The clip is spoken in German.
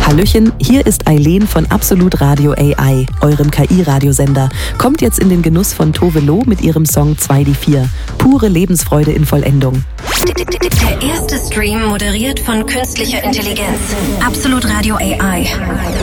Hallöchen, hier ist Eileen von Absolut Radio AI, eurem KI-Radiosender. Kommt jetzt in den Genuss von Tove Lo mit ihrem Song 2die4. Pure Lebensfreude in Vollendung. Der erste Stream moderiert von künstlicher Intelligenz. Absolut Radio AI.